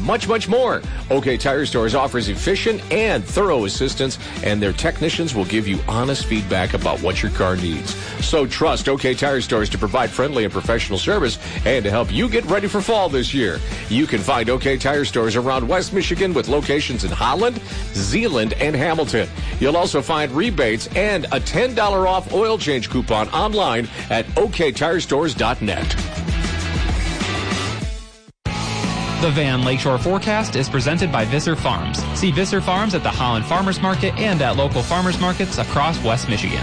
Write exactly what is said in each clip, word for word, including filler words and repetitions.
much, much more. OK Tire Stores offers efficient and thorough assistance, and their technicians will give you honest feedback about what your car needs. So trust OK Tire Stores to provide friendly and professional service and to help you get ready for fall this year. You can find OK Tire Stores around West Michigan with locations in Holland, Zeeland, and Hamilton. You'll also find rebates and a ten dollars off oil change coupon online at O K Tire Stores dot net. The Van Lakeshore Forecast is presented by Visser Farms. See Visser Farms at the Holland Farmers Market and at local farmers markets across West Michigan.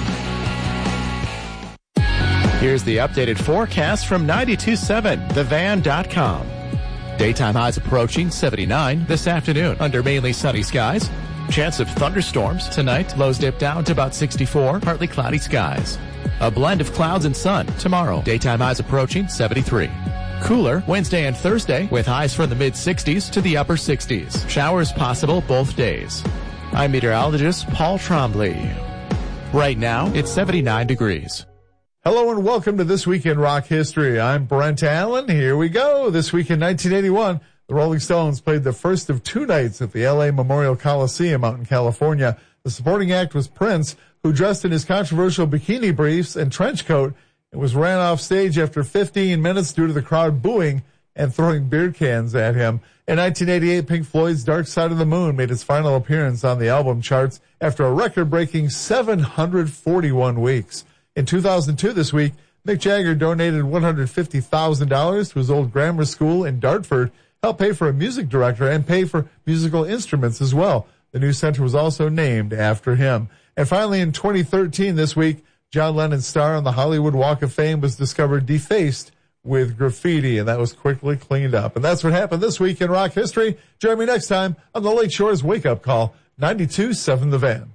Here's the updated forecast from ninety-two point seven the van dot com. Daytime highs approaching seventy-nine this afternoon under mainly sunny skies. Chance of thunderstorms tonight. Lows dip down to about sixty-four, partly cloudy skies. A blend of clouds and sun tomorrow. Daytime highs approaching seventy-three. Cooler Wednesday and Thursday with highs from the mid-sixties to the upper sixties. Showers possible both days. I'm meteorologist Paul Trombley. Right now, it's seventy-nine degrees. Hello and welcome to This Week in Rock History. I'm Brent Allen. Here we go. This week in nineteen eighty-one, the Rolling Stones played the first of two nights at the L A Memorial Coliseum out in California. The supporting act was Prince, who dressed in his controversial bikini briefs and trench coat and was ran off stage after fifteen minutes due to the crowd booing and throwing beer cans at him. In nineteen eighty-eight, Pink Floyd's Dark Side of the Moon made its final appearance on the album charts after a record-breaking seven hundred forty-one weeks. In two thousand two, this week, Mick Jagger donated one hundred fifty thousand dollars to his old grammar school in Dartford, helped pay for a music director and pay for musical instruments as well. The new center was also named after him. And finally, in twenty thirteen, this week, John Lennon's star on the Hollywood Walk of Fame was discovered defaced with graffiti, and that was quickly cleaned up. And that's what happened this week in rock history. Join me next time on the Lake Shore's Wake Up Call, ninety-two point seven The Van.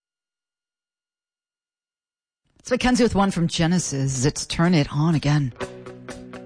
It's Mackenzie with one from Genesis. It's Turn It On Again.